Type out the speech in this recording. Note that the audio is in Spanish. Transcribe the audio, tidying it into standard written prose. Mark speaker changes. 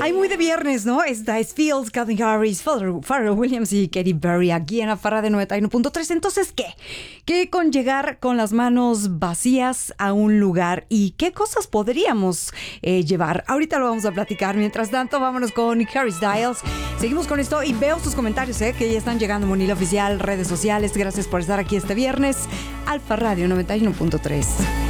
Speaker 1: Hay muy de viernes, ¿no? Esta es Fields, Calvin Harris, Pharrell Williams y Katy Perry aquí en la Farra de 91.3. Entonces, ¿qué? ¿Qué con llegar con las manos vacías a un lugar? ¿Y qué cosas podríamos llevar? Ahorita lo vamos a platicar. Mientras tanto, vámonos con Harry Styles. Seguimos con esto y veo sus comentarios, que ya están llegando. Monil Oficial, redes sociales. Gracias por estar aquí este viernes. Alfa Radio 91.3.